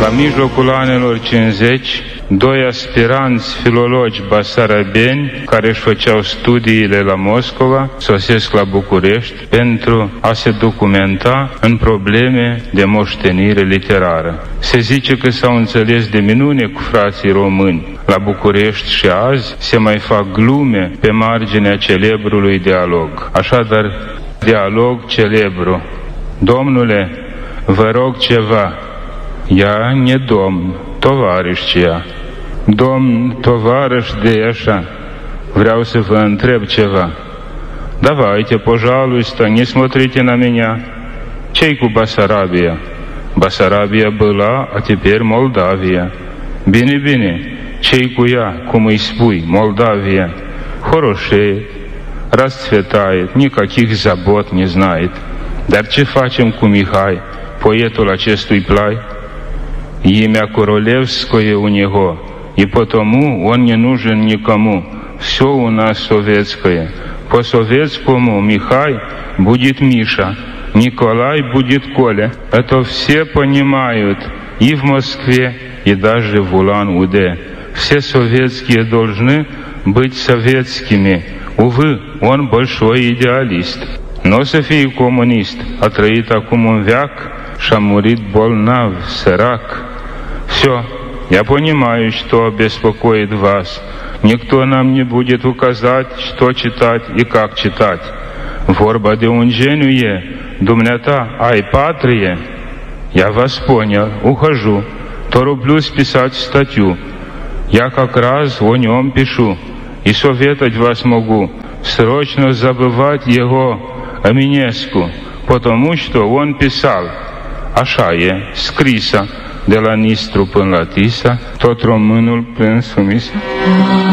mijlocul anilor 50, doi aspiranți filologi basarabeni care își făceau studiile la Moscova sosesc la București pentru a se documenta în probleme de moștenire literară. Se zice că s-au înțeles de minune cu frații români la București și azi se mai fac glume pe marginea celebrului dialog. Așadar, dialog celebru. Domnule, vă rog ceva. Ja, не domn, tovarășcia. Domn, tovarăș de așa, vreau să vă întreb ceva. Давайте, пожалуйста, не смотрите на меня. Ce-i cu Basarabia? Basarabia была, а теперь Молдавия. Bine, bine, ce-i cu ea, cum îi spui, Молдавия? Хорошеет, расцветает, никаких забот не знает. Dar ce facem cu Mihai, poetul acestui plai? Имя королевское у него, и потому он не нужен никому. Все у нас советское. По-советскому Михай будет Миша, Николай будет Коля. Это все понимают и в Москве, и даже в Улан-Удэ. Все советские должны быть советскими. Увы, он большой идеалист. Но să fii comunist, a trăit acum un veac și a murit bolnav, sărac. Все, я понимаю, что беспокоит вас. Никто нам не будет указать, что читать и как читать. Vorba de un geniu e. Dumneata, ai patrie? Я вас понял, ухожу. Тороплюсь писать статью. Я как раз о нем пишу. И советовать вас могу. Срочно забывать его Eminescu, потому что он pисal. Așa e, scrisă, de la Nistru până la Tisa, tot românul plâns sumis.